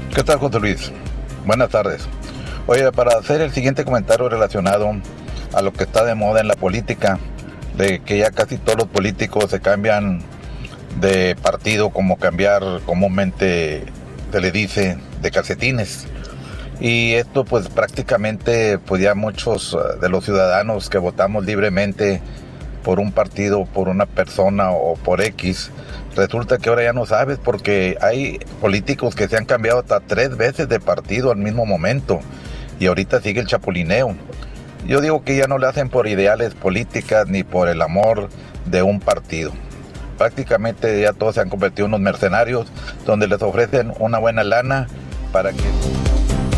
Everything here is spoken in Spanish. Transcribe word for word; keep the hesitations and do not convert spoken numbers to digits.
¿Qué tal, José Luis? Buenas tardes. Oye, para hacer el siguiente comentario relacionado a lo que está de moda en la política, de que ya casi todos los políticos se cambian de partido, como cambiar comúnmente se le dice, de calcetines. Y esto pues prácticamente pues ya muchos de los ciudadanos que votamos libremente por un partido, por una persona o por X, resulta que ahora ya no sabes, porque hay políticos que se han cambiado hasta tres veces de partido al mismo momento y ahorita sigue el chapulineo. Yo digo que ya no le hacen por ideales políticas ni por el amor de un partido. Prácticamente ya todos se han convertido en unos mercenarios donde les ofrecen una buena lana para que